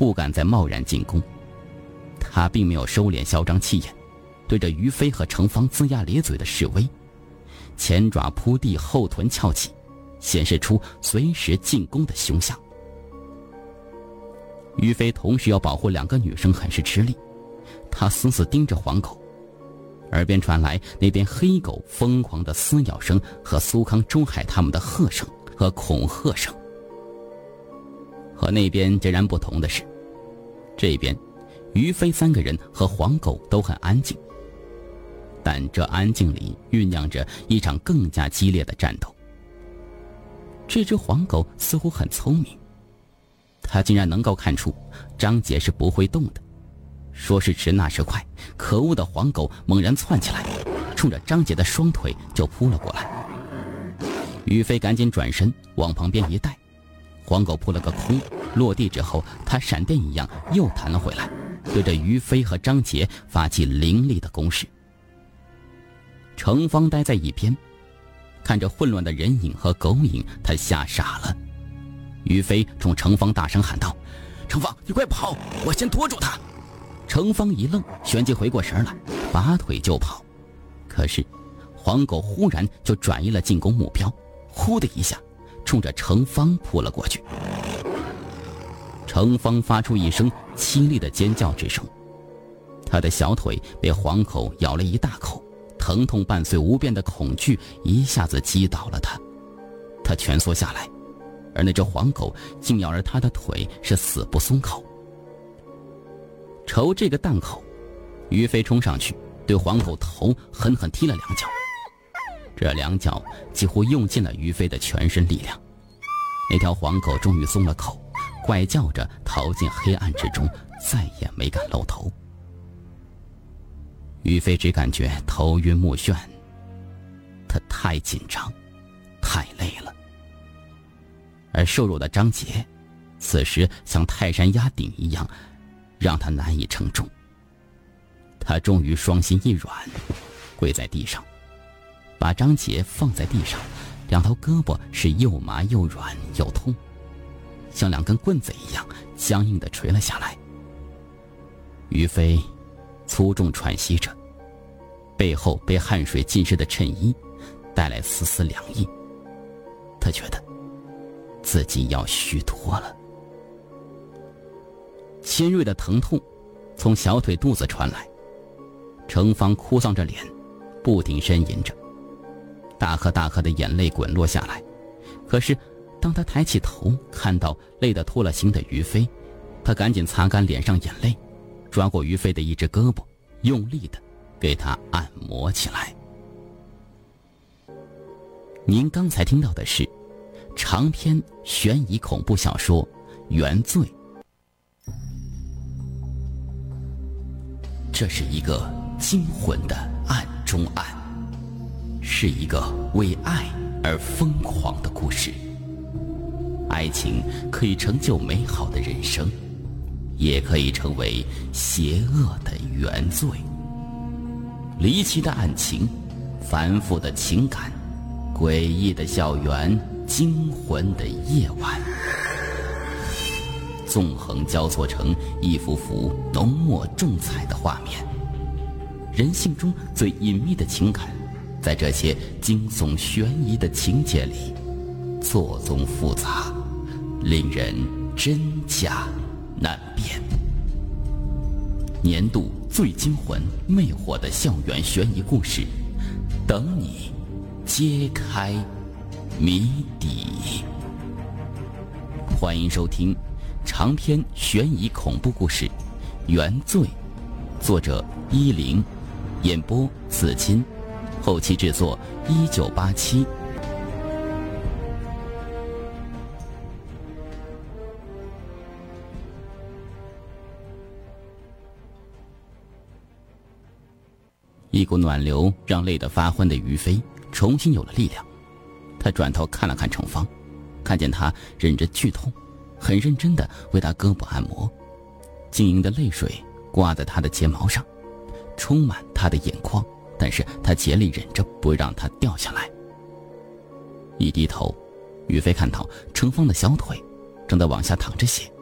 不敢再贸然进攻。他并没有收敛嚣张气焰，对着于飞和程芳龇牙咧嘴的示威，前爪扑地，后臀翘起，显示出随时进攻的凶相。于飞同时要保护2个女生，很是吃力。他死死盯着黄狗，耳边传来那边黑狗疯狂的撕咬声和苏康、周海他们的喝声和恐吓声。和那边截然不同的是，这边于飞3个人和黄狗都很安静，但这安静里酝酿着一场更加激烈的战斗。这只黄狗似乎很聪明，它竟然能够看出张杰是不会动的。说时迟那时快，可恶的黄狗猛然窜起来，冲着张杰的双腿就扑了过来。于飞赶紧转身往旁边一带，黄狗扑了个空，落地之后他闪电一样又弹了回来，对着于飞和张杰发起凌厉的攻势。程芳待在一边，看着混乱的人影和狗影，他吓傻了。于飞冲程芳大声喊道：“程芳，你快跑，我先拖住他！”程芳一愣，旋即回过神来，拔腿就跑。可是黄狗忽然就转移了进攻目标，呼的一下冲着程芳扑了过去。程芳发出一声凄厉的尖叫之声，他的小腿被黄狗咬了一大口，疼痛伴随无边的恐惧一下子击倒了他。他蜷缩下来，而那只黄狗竟咬着他的腿是死不松口。瞅这个档口，于飞冲上去对黄狗头狠狠踢了2脚，这2脚几乎用尽了于飞的全身力量。那条黄狗终于松了口，怪叫着逃进黑暗之中，再也没敢露头。于飞只感觉头晕目眩，他太紧张，太累了。而瘦弱的张杰此时像泰山压顶一样，让他难以承重。他终于双心一软，跪在地上，把张杰放在地上，2条胳膊是又麻又软又痛，像2根棍子一样僵硬地垂了下来。于飞粗重喘息着，背后被汗水浸湿的衬衣带来丝丝凉意，他觉得自己要虚脱了。尖锐的疼痛从小腿肚子传来，程芳哭丧着脸，不停呻吟着，大颗大颗的眼泪滚落下来。可是当他抬起头看到累得脱了形的于飞，他赶紧擦干脸上眼泪，抓过于飞的一只胳膊，用力的给他按摩起来。您刚才听到的是长篇悬疑恐怖小说《原罪》。这是一个惊魂的案中案，是一个为爱而疯狂的故事。爱情可以成就美好的人生，也可以成为邪恶的原罪。离奇的案情，繁复的情感，诡异的校园，惊魂的夜晚，纵横交错成一幅幅浓墨重彩的画面。人性中最隐秘的情感，在这些惊悚悬疑的情节里错综复杂，令人真假难辨。年度最惊魂魅惑的校园悬疑故事，等你揭开谜底。欢迎收听长篇悬疑恐怖故事《原罪》，作者10，演播紫金，后期制作1987。一股暖流让累得发昏的于飞重新有了力量。他转头看了看程芳，看见他忍着剧痛，很认真地为他胳膊按摩，晶莹的泪水挂在他的睫毛上，充满他的眼眶，但是他竭力忍着不让它掉下来。一低头，于飞看到程芳的小腿正在往下淌着血，